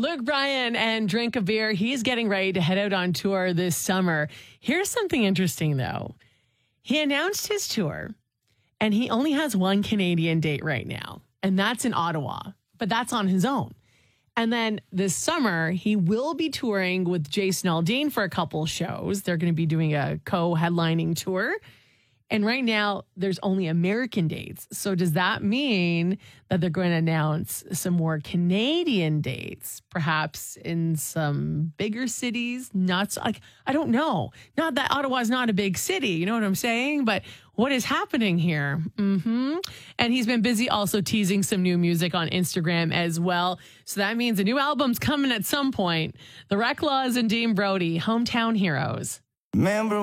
Luke Bryan and Drink a Beer. He's getting ready to head out on tour this summer. Here's something interesting, though. He announced his tour, and he only has one Canadian date right now, and that's in Ottawa, but that's on his own. And then this summer, he will be touring with Jason Aldean for a couple shows. They're going to be doing a co-headlining tour. And right now, there's only American dates. So does that mean that they're going to announce some more Canadian dates, perhaps in some bigger cities? Not so, like, I don't know. Not that Ottawa's not a big city, you know what I'm saying? But what is happening here? And he's been busy also teasing some new music on Instagram as well. So that means a new album's coming at some point. The Reclaws and Dean Brody, Hometown Heroes. Remember